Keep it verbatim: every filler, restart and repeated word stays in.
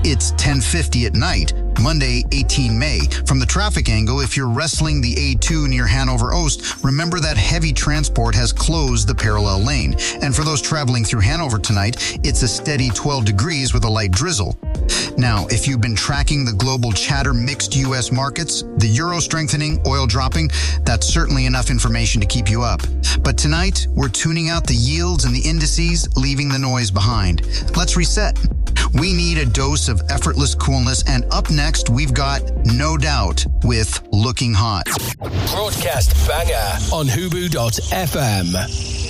It's ten fifty at night, Monday, eighteenth of May. From the traffic angle, if you're wrestling the A two near Hanover Oost, remember that heavy transport has closed the parallel lane. And for those traveling through Hanover tonight, it's a steady twelve degrees with a light drizzle. Now, if you've been tracking the global chatter mixed U S markets, the euro strengthening, oil dropping, that's certainly enough information to keep you up. But tonight, we're tuning out the yields and the indices, leaving the noise behind. Let's reset. We need a dose of effortless coolness, and up next, we've got No Doubt with Looking Hot. Broadcast banger on Hubu dot F M.